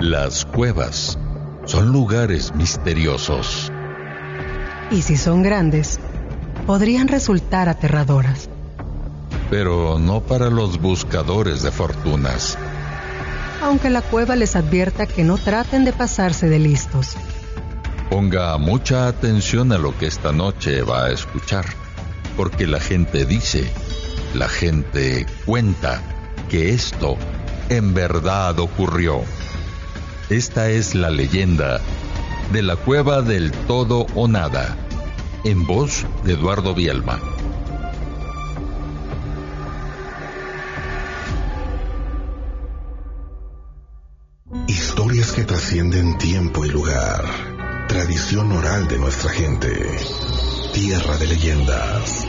Las cuevas son lugares misteriosos. Y si son grandes, podrían resultar aterradoras. Pero no para los buscadores de fortunas. Aunque la cueva les advierta que no traten de pasarse de listos. Ponga mucha atención a lo que esta noche va a escuchar, porque la gente dice, la gente cuenta que esto en verdad ocurrió. Esta es la leyenda de la Cueva del Todo o Nada, en voz de Eduardo Bielma. Historias que trascienden tiempo y lugar. Tradición oral de nuestra gente. Tierra de leyendas.